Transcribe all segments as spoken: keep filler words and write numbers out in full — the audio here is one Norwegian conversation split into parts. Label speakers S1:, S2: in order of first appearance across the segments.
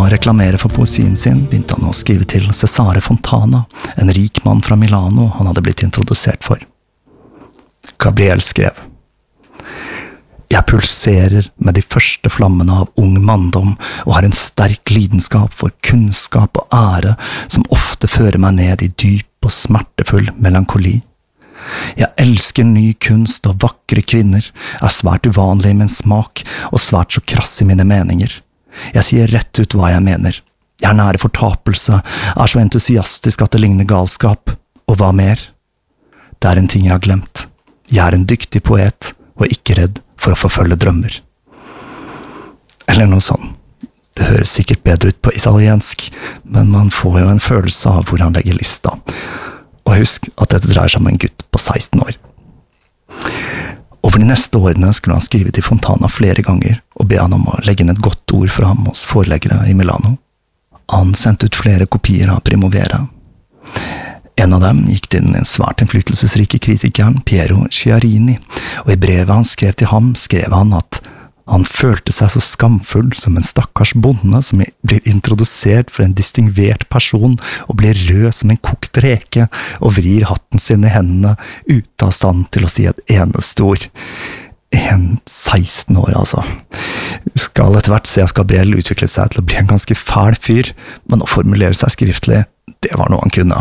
S1: å reklamere for poesien sin begynte han å skrive til Cesare Fontana, en rik mann fra Milano han hadde blitt introdusert for. Gabriel skrev: «Jeg pulserer med de første flammene av ung manndom og har en sterk lidenskap for kunnskap og ære som ofte fører meg ned i dyp og smertefull melankoli. Jeg elsker ny kunst og vakre kvinner, er svært uvanlig i min smak og svært så krass i mine meninger. Jeg sier rett ut hva jeg mener. Jeg er nære fortapelse, er så entusiastisk at det ligner galskap. Og hva mer? Det er en ting jeg har glemt. Jeg er en dyktig poet og ikke redd for å forfølge drømmer.» Eller noe sånt. Det høres sikkert bedre ut på italiensk, men man får jo en følelse av hvor han legger lista. Og husk at dette dreier seg om en gutt på seksten år. Over de neste årene skulle han skrive til Fontana flere ganger og be han om å legge inn et godt ord for ham hos forleggere i Milano. Han sendte ut flere kopier av Primavera. En av dem gikk til den svært innflytelsesrike kritikeren Piero Chiarini, og i brevet han skrev til ham skrev han at han følte seg så skamfull som en stakkars bonde som blir introdusert for en distingvert person og blir rød som en kokt reke og vrir hatten sin i hendene ute av stand til å si et eneste ord. En seksten år, altså. Vi skal etter hvert se at Gabriel utviklet seg til å bli en ganske fæl fyr, men å formulere seg skriftlig, det var noe han kunne.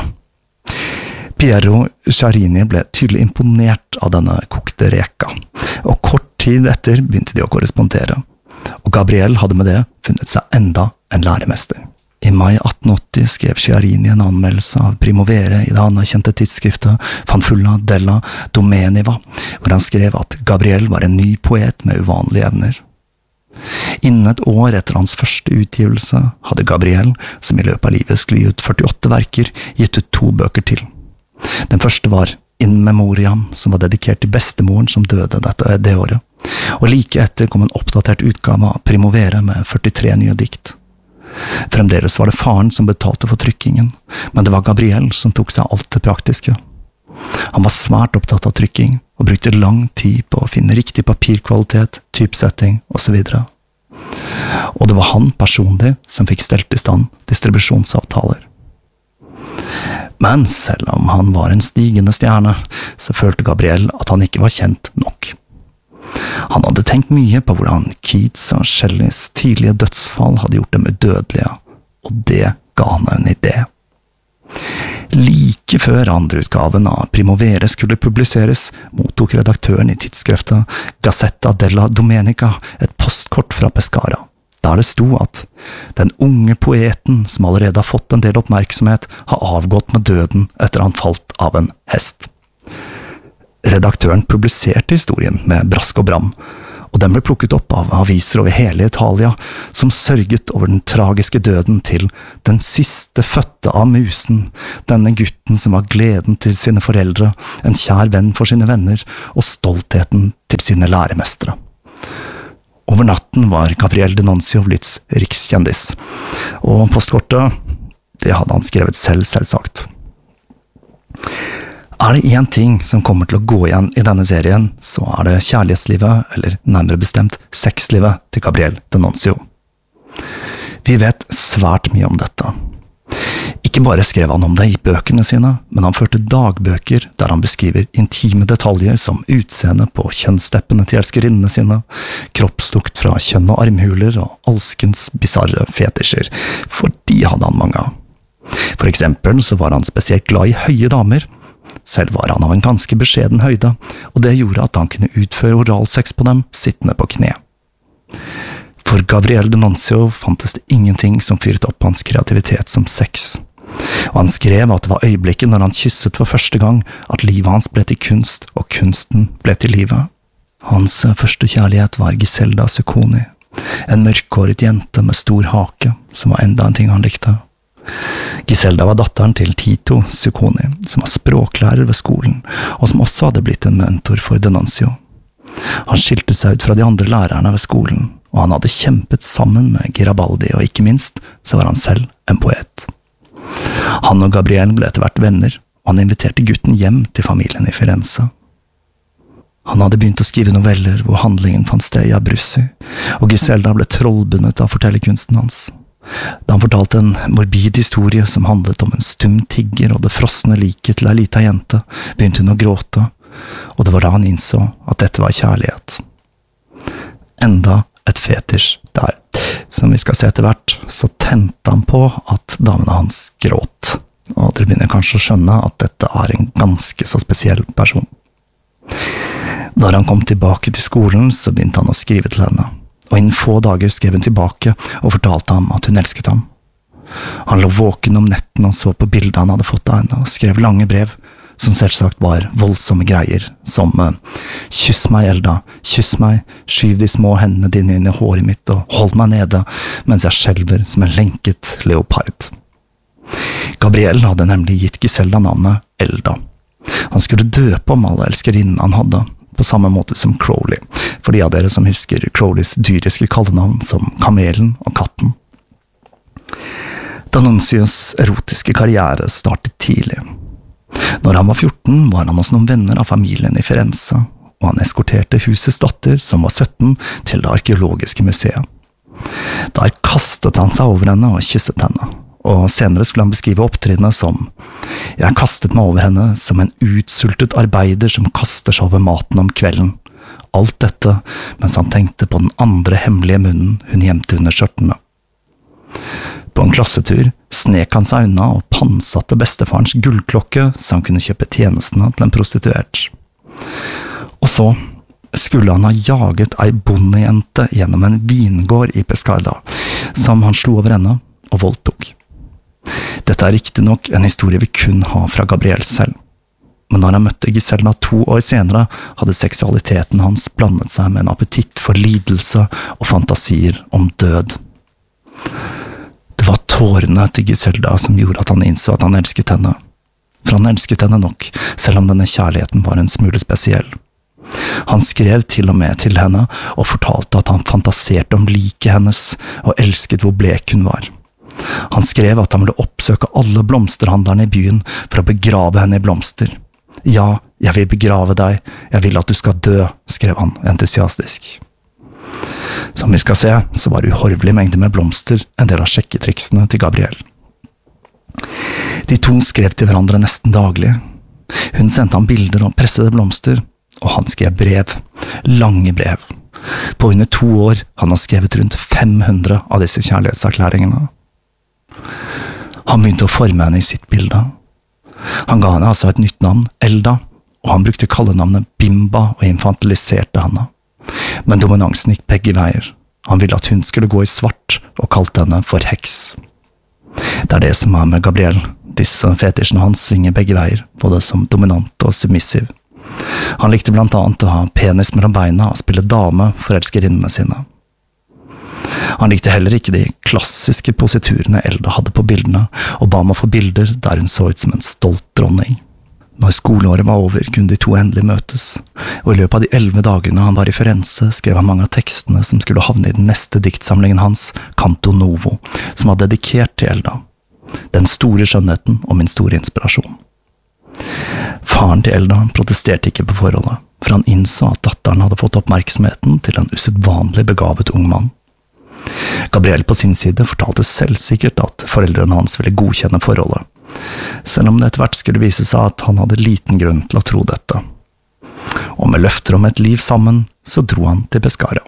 S1: Piero Chiarini ble tydelig imponert av denne kokte reka, og kort tid etter begynte de å korrespondere, og Gabriel hadde med det funnet seg enda en læremester. I mai atten åtti skrev Chiarini en anmeldelse av Primavera i det anerkjente tidsskriftet Fanfulla della Domeniva, hvor han skrev at Gabriel var en ny poet med uvanlige evner. Innen et år etter hans første utgivelse hadde Gabriel, som i løpet av livet skulle gi ut førtiåtte verker, gitt ut to bøker til. Den første var In Memoriam, som var dedikert til bestemoren som døde dette det året, og like etter kom en oppdatert utgave av Primavera med førtitre nye dikt. Fremdeles var det faren som betalte for trykkingen, men det var Gabriel som tok seg alt det praktiske. Han var svært opptatt av trykking, og brukte lang tid på å finne riktig papirkvalitet, typsetting og så videre. Og det var han personlig som fikk stelt i stand distribusjonsavtaler. Men selv om han var en stigende stjerne, så følte Gabriel at han ikke var kjent nok. Han hadde tenkt mye på hvordan Keats og Shelleys tidlige dødsfall hadde gjort dem udødelige, og det ga han en idé. Like før andreutgaven av Primavera skulle publiseres, mottok redaktøren i tidsskriftet Gazzetta della Domenica et postkort fra Pescara, der det sto at den unge poeten som allerede har fått en del oppmerksomhet har avgått med døden etter han falt av en hest. Redaktøren publiserte historien med brask og bram, og den ble plukket opp av aviser over hele Italia, som sørget over den tragiske døden til den siste fødte av musen, denne gutten som var gleden til sine foreldre, en kjær venn for sine venner, og stoltheten til sine læremestere. Over natten var Gabriel D'Annunzio blitt rikskjendis, og postkortet, det hadde han skrevet selv selvsagt. Er det en ting som kommer til å gå igjen i denne serien, så er det kjærlighetslivet, eller nærmere bestemt sexlivet til Gabriel D'Annunzio. Vi vet svært mye om dette. Ikke bare skrev han om det i bøkene sine, men han førte dagbøker der han beskriver intime detaljer som utseende på kjønnssteppene til elskerinnene sine, kroppslukt fra kjønn og armhuler og alskens bizarre fetisjer, for de hadde han mange av. For eksempel så var han spesielt glad i høye damer. Selv var han av en ganske beskjeden høyde, og det gjorde at han kunne utføre oralsex på dem sittende på kne. For Gabriel D'Annunzio fantes det ingenting som fyret opp hans kreativitet som sex. Og han skrev at det var øyeblikket når han kysset for første gang at livet hans ble til kunst, og kunsten ble til livet. Hans første kjærlighet var Giselda Zucconi, en mørkhåret jente med stor hake, som var enda en ting han likte. Giselda var datteren til Tito Zucconi, som var språklærer ved skolen, og som også hadde blitt en mentor for D'Annunzio. Han skilte seg ut fra de andre lærerne ved skolen, og han hadde kjempet sammen med Garibaldi, og ikke minst så var han selv en poet. Han og Gabriel ble etter hvert venner, og han inviterte gutten hjem til familien i Firenze. Han hadde begynt å skrive noveller hvor handlingen fant sted i Abruzzi, og Giselda ble trollbundet av fortellerkunsten hans. Da han fortalte en morbid historie som handlet om en stum tigger og det frosne liket til ei lita jente, begynte hun å gråte, og det var da han innså at dette var kjærlighet. Enda et fetisj der. Som vi skal se etter hvert, så tente han på at damene hans gråt, og dere begynner kanskje å skjønne at dette er en ganske så spesiell person. Når han kom tilbake til skolen, så begynte han å skrive til henne, og innen få dager skrev hun tilbake og fortalte ham at hun elsket ham. Han lå våken om netten og så på bildet han hadde fått av henne, og skrev lange brev, som selvsagt var voldsomme greier, som «Kyss meg, Elda, kyss meg, skyv de små hendene dine inn i håret mitt og hold meg nede, mens jeg skjelver som en lenket leopard». Gabriel hadde nemlig gitt Giselda navnet Elda. Han skulle døpe om alle elskerinnen han hadde, på samme måte som Crowley, for de av dere som husker Crowleys dyriske kallenavn som Kamelen og Katten. D'Annunzios erotiske karriere startet tidlig. Når han var fjorten, var han hos noen venner av familien i Firenze, og han eskorterte husets datter, som var sytten, til det arkeologiske museet. Der kastet han seg over henne og kysset henne, og senere skulle han beskrive opptrinnet som «Jeg kastet meg over henne som en utsultet arbeider som kaster seg over maten om kvelden. Alt dette mens han tenkte på den andre hemmelige munnen hun gjemte under skjørtene. På en klassetur snek han seg unna og pantsatte bestefarens gullklokke så han kunne kjøpe tjenestene til en prostituert. Og så skulle han ha jaget ei bondejente gjennom en vingård i Pescara, som han slo over henne og voldtok. Dette er riktig nok en historie vi kun har fra Gabriel selv. Men når han møtte Giselda to år senere, hadde seksualiteten hans blandet seg med en appetitt for lidelse og fantasier om død. Det var tårene til Giselda som gjorde at han innså at han elsket henne. For han elsket henne nok, selv om denne kjærligheten var en smule spesiell. Han skrev til og med til henne og fortalte at han fantaserte om liket hennes og elsket hvor blek hun var. Han skrev at han ville oppsøke alle blomsterhandlerne i byen for å begrave henne i blomster. «Ja, jeg vil begrave deg, jeg vil at du skal dø», skrev han entusiastisk. Som vi skal se, så var uhorvelig mengde med blomster en del av sjekketriksene til Gabriel. De to skrev til hverandre nesten daglig. Hun sendte ham bilder av pressede blomster, og han skrev brev, lange brev. På under to år han har skrevet rundt fem hundre av disse kjærlighetserklæringene. Han begynte å forme henne i sitt bilde. Han ga henne altså et nytt navn, Elda, og han brukte kallenavnet Bimba og infantiliserte henne. Men dominansen gikk begge veier. Han ville at hun skulle gå i svart og kalte henne for heks. Det er det som er med Gabriel. Disse fetisjene hans svinger begge veier, både som dominant og submissiv. Han likte blant annet å ha penis mellom beina og spille dame for elskerinnene sine. Han likte heller ikke de klassiske positurene Elda hadde på bildene, og ba om å få bilder der hun så ut som en stolt dronning. Når skoleåret var over, kunne de to endelig møtes, og i løpet av de elleve dagene han var i Firenze, skrev han mange av tekstene som skulle havne i den neste diktsamlingen hans, Canto Novo, som var dedikert til Elda. Den store skjønnheten og min store inspirasjon. Faren til Elda protesterte ikke på forholdet, for han innså at datteren hadde fått oppmerksomheten til en usedvanlig begavet ung mann. Gabriel på sin side fortalte selvsikkert at foreldrene hans ville godkjenne forholdet, selv om det etter hvert skulle vise seg at han hadde liten grunn til å tro dette. Og med løfter om et liv sammen, så dro han til Pescara.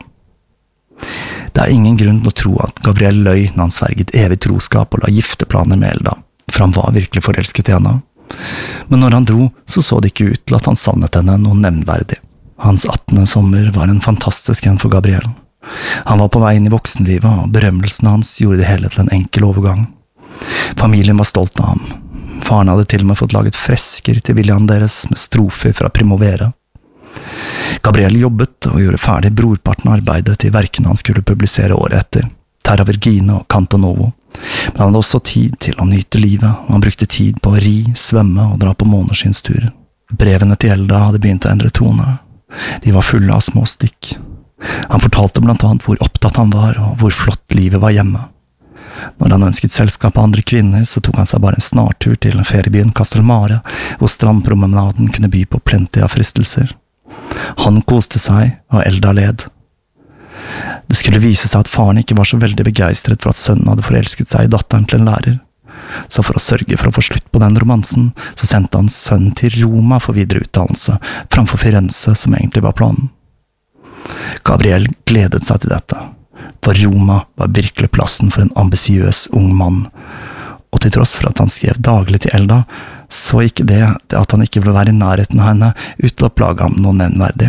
S1: Det er ingen grunn til å tro at Gabriel løy når han sverget evig troskap og la gifteplaner med Elda, for han var virkelig forelsket i henne. Men når han dro, så så det ikke ut til at han savnet henne noe nevnverdig. Hans attende sommer var en fantastisk en for Gabriel. Han var på vei inn i voksenlivet, og berømmelsen hans gjorde det hele til en enkel overgang. Familien var stolt av ham. Faren hadde til og med fått laget fresker til William deres med strofer fra Primavera. Gabriel jobbet og gjorde ferdig brorparten av arbeidet til verkene han skulle publisere året etter, Terra Virgina og Canto Novo. Men han hadde også tid til å nyte livet, og han brukte tid på å ri, svømme og dra på måneskinnsturer. Brevene til Elda hadde begynt å endre tone. De var fulle av små stikk. Han fortalte blant annet hvor opptatt han var, og hvor flott livet var hjemme. Når han ønsket selskap av andre kvinner, så tok han seg bare en snartur til feriebyen Castelmare, hvor strandpromenaden kunne by på plenty av fristelser. Han koste seg, og Elda led. Det skulle vise seg at faren ikke var så veldig begeistret for at sønnen hadde forelsket seg i datteren til en lærer. Så for å sørge for å få slutt på den romansen, så sendte han sønnen til Roma for videre utdannelse, framfor Firenze som egentlig var planen. Gabriel gledet seg til dette, for Roma var virkelig plassen for en ambisiøs ung mann, og til tross for at han skrev daglig til Elda, så ikke det at han ikke ville være i nærheten av henne uten å plage ham noe nevnverdig.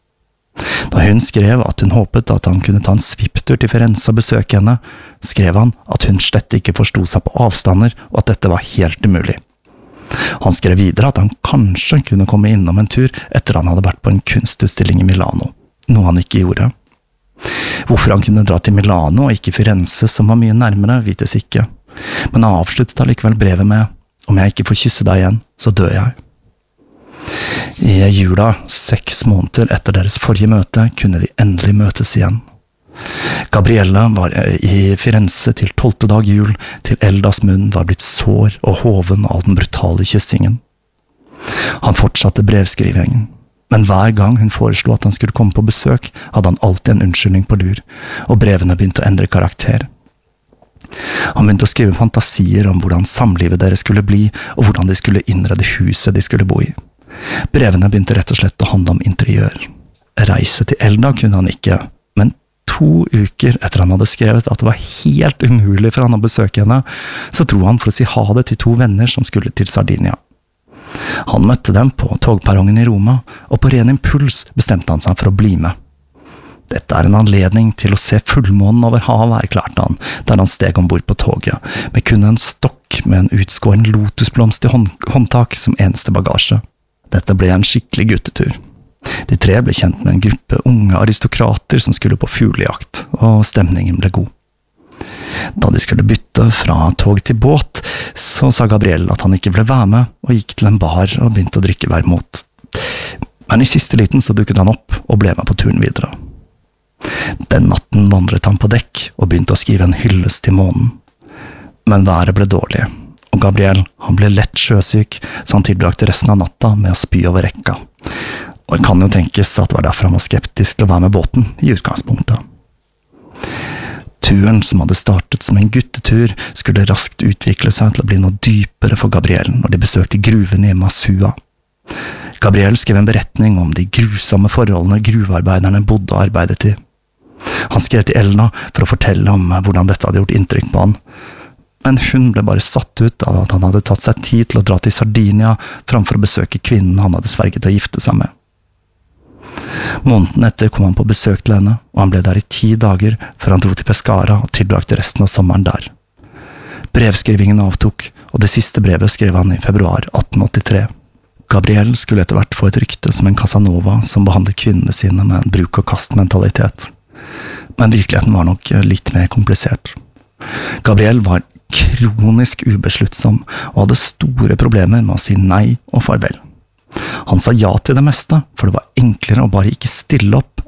S1: Da hun skrev at hun håpet at han kunne ta en svipptur til Firenze og besøke henne, skrev han at hun slett ikke forstod seg på avstander og at dette var helt umulig. Han skrev videre at han kanskje kunne komme innom en tur etter han hadde vært på en kunstutstilling i Milano, noe han ikke gjorde. Hvorfor han kunne dra til Milano og ikke Firenze som var mye nærmere, vites ikke, men han avsluttet allikevel brevet med: «Om jeg ikke får kysse deg igjen, så dør jeg.» I jula, seks måneder etter deres forrige møte, kunne de endelig møtes igjen. Gabriella var i Firenze til tolvte dag jul, til Eldas munn var blitt sår og hoven av den brutale kyssingen. Han fortsatte brevskrivingen, men hver gang hun foreslo at han skulle komme på besøk, hadde han alltid en unnskyldning på lur, og brevene begynte å endre karakter. Han begynte å skrive fantasier om hvordan samlivet deres skulle bli, og hvordan de skulle innrede huset de skulle bo i. Brevene begynte rett og slett å handle om interiør. Reise til Elda kunne han ikke, men to uker etter han hadde skrevet at det var helt umulig for han å besøke henne, så dro han for å si ha det til to venner som skulle til Sardinia. Han møtte dem på togperrongen i Roma, og på ren impuls bestemte han seg for å bli med. Dette er en anledning til å se fullmånen over havet, erklærte han, der han steg ombord på toget, med kun en stokk med en utskåren lotusblomst i hånd håndtak som eneste bagasje. Dette ble en skikkelig guttetur. De tre ble kjent med en gruppe unge aristokrater som skulle på fuglejakt, og stemningen ble god. Da de skulle bytte fra tog til båt, så sa Gabriel at han ikke ville være med, og gikk til en bar og begynte å drikke vermut. Men i siste liten så dukket han opp og ble med på turen videre. Den natten vandret han på dekk og begynte å skrive en hyllest til månen. Men været ble dårlig, og Gabriel han ble lett sjøsyk, så han tilbrakte resten av natta med å spy over rekka. Og det kan jo tenkes at det var derfor han var skeptisk til å være med båten i utgangspunktet. Turen som hadde startet som en guttetur skulle raskt utvikle seg til å bli noe dypere for Gabriel når de besøkte gruvene i Masua. Gabriel skrev en beretning om de grusomme forholdene gruvearbeiderne bodde og arbeidet i. Han skrev til Elna for å fortelle om hvordan dette hadde gjort inntrykk på han, men hun ble bare satt ut av at han hadde tatt seg tid til å dra til Sardinia framfor å besøke kvinnen han hadde sverget å gifte seg med. Måneden etter kom han på besøk til henne, og han ble der i ti dager før han dro til Pescara og tilbrakte resten av sommeren der. Brevskrivingen avtok, og det siste brevet skrev han i februar atten åttitre. Gabriel skulle etter hvert få et rykte som en Casanova som behandlet kvinnene sine med en bruk-og-kast-mentalitet. Men virkeligheten var nok litt mer komplisert. Gabriel var kronisk ubesluttsom og hadde store problemer med å si nei og farvel. Han sa ja til det meste, for det var enklere å bare ikke stille opp